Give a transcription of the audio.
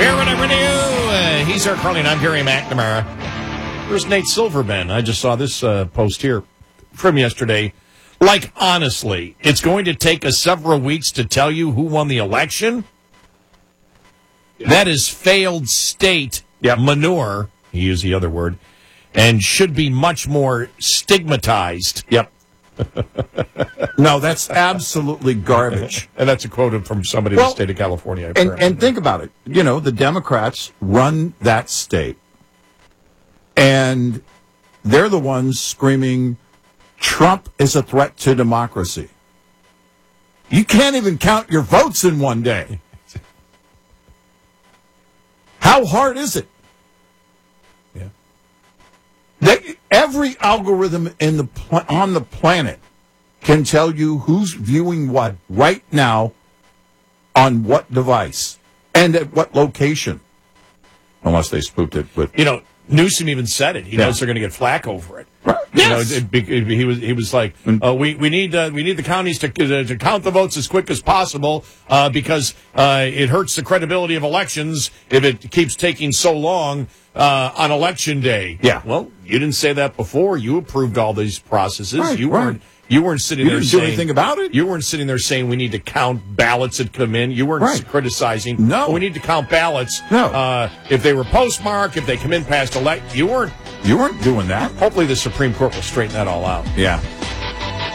We're whatever new. He's our Carly, and I'm Gary McNamara. Where's Nate Silverman? I just saw this post here from yesterday. Like, honestly, it's going to take us several weeks to tell you who won the election? Yeah. That is failed state manure, he used the other word, and should be much more stigmatized. Yep. No, that's absolutely garbage. And that's a quote from somebody in the state of California. And think about it. You know, the Democrats run that state. And they're the ones screaming, Trump is a threat to democracy. You can't even count your votes in one day. How hard is it? Yeah. Every algorithm on the planet can tell you who's viewing what right now on what device and at what location. Unless they spoofed it with... You know, Newsom even said it. He knows they're going to get flack over it. Right. Yes. You know, he was like, we need the counties to count the votes as quick as possible because it hurts the credibility of elections if it keeps taking so long on election day. Yeah. Well, you didn't say that before. You approved all these processes. Right, You weren't sitting there saying... do anything about it? You weren't sitting there saying we need to count ballots that come in. You weren't criticizing. No. We need to count ballots. No. If they were postmarked, if they come in past elect... You weren't doing that. Hopefully the Supreme Court will straighten that all out. Yeah.